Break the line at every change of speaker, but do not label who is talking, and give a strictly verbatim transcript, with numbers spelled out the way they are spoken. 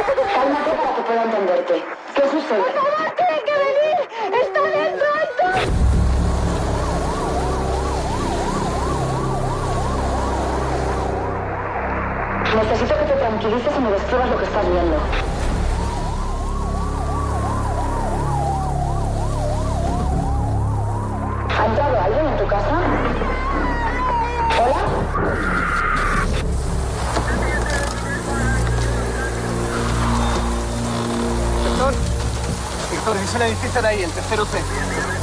Cálmate para que pueda entenderte. ¿Qué sucede?
¡Por favor, tiene que venir! ¡Está dentro, Héctor!
Necesito que te tranquilices y me describas lo que estás viendo. ¿Ha entrado alguien en tu casa? ¿Hola?
Héctor, Héctor, es el edificio de ahí, el tercero C.